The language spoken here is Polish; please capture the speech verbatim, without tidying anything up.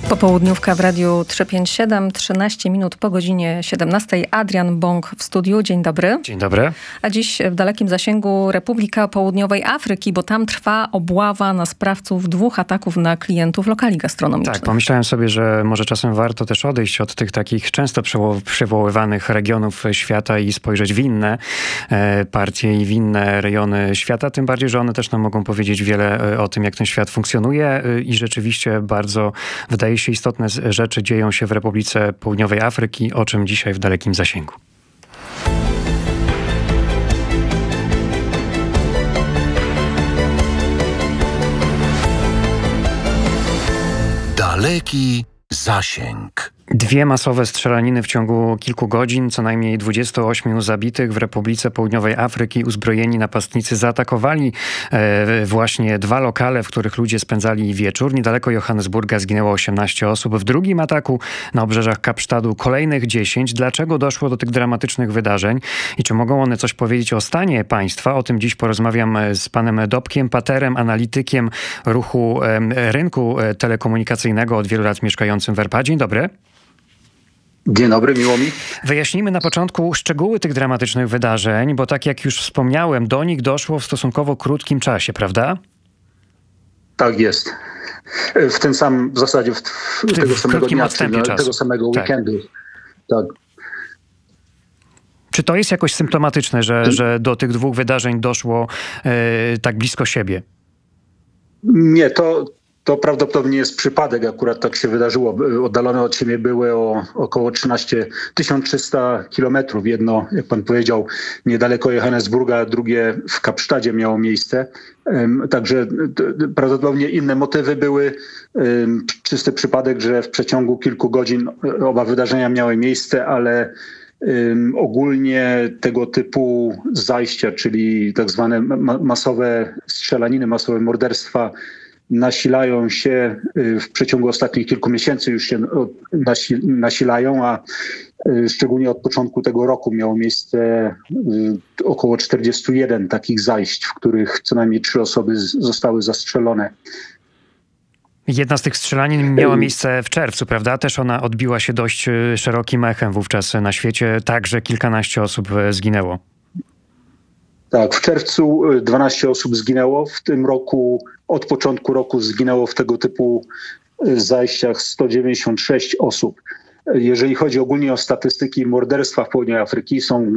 Popołudniówka w Radiu trzysta pięćdziesiąt siedem, trzynaście minut po godzinie siedemnastej. Adrian Bąk w studiu. Dzień dobry. Dzień dobry. A dziś w dalekim zasięgu Republika Południowej Afryki, bo tam trwa obława na sprawców dwóch ataków na klientów lokali gastronomicznych. Tak, pomyślałem sobie, że może czasem warto też odejść od tych takich często przywoływanych regionów świata i spojrzeć w inne e, partie i w inne rejony świata. Tym bardziej, że one też nam mogą powiedzieć wiele o tym, jak ten świat funkcjonuje e, i rzeczywiście bardzo wydaje się istotne rzeczy dzieją się w Republice Południowej Afryki, o czym dzisiaj w dalekim zasięgu. Daleki zasięg. Dwie masowe strzelaniny w ciągu kilku godzin, co najmniej dwudziestu ośmiu zabitych w Republice Południowej Afryki. Uzbrojeni napastnicy zaatakowali e, właśnie dwa lokale, w których ludzie spędzali wieczór. Niedaleko Johannesburga zginęło osiemnaście osób. W drugim ataku na obrzeżach Kapsztadu kolejnych dziesięć. Dlaczego doszło do tych dramatycznych wydarzeń i czy mogą one coś powiedzieć o stanie państwa? O tym dziś porozmawiam z panem Dobkiem Paterem, analitykiem ruchu e, rynku telekomunikacyjnego, od wielu lat mieszkającym w R P A. Dzień dobry. Dzień dobry, miło mi. Wyjaśnijmy na początku szczegóły tych dramatycznych wydarzeń, bo tak jak już wspomniałem, do nich doszło w stosunkowo krótkim czasie, prawda? Tak jest. W ten sam, w zasadzie w, w, w tego samego dnia, tego samego tak. weekendu. Tak. Czy to jest jakoś symptomatyczne, że, że do tych dwóch wydarzeń doszło e, tak blisko siebie? Nie, to... To prawdopodobnie jest przypadek, akurat tak się wydarzyło. Oddalone od siebie były o około tysiąc trzysta kilometrów. Jedno, jak pan powiedział, niedaleko Johannesburga, drugie w Kapsztadzie miało miejsce. Także prawdopodobnie inne motywy były. Czysty przypadek, że w przeciągu kilku godzin oba wydarzenia miały miejsce, ale ogólnie tego typu zajścia, czyli tak zwane masowe strzelaniny, masowe morderstwa, nasilają się w przeciągu ostatnich kilku miesięcy, już się nasilają, a szczególnie od początku tego roku miało miejsce około czterdziestu jeden takich zajść, w których co najmniej trzy osoby zostały zastrzelone. Jedna z tych strzelanin miała miejsce w czerwcu, prawda? Też ona odbiła się dość szerokim echem wówczas na świecie. Także kilkanaście osób zginęło. Tak, w czerwcu dwanaście osób zginęło. W tym roku, od początku roku zginęło w tego typu zajściach sto dziewięćdziesiąt sześć osób. Jeżeli chodzi ogólnie o statystyki morderstwa w południu Afryki, są